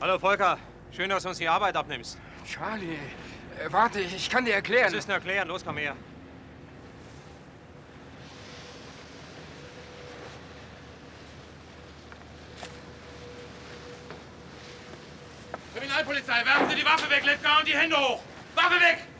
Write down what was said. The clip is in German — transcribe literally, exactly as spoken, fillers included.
Hallo Volker, schön, dass du uns die Arbeit abnimmst. Charlie, äh, warte, ich kann dir erklären. Was ist denn erklären? Los, komm her. Kriminalpolizei, werfen Sie die Waffe weg, Lepka, und die Hände hoch! Waffe weg!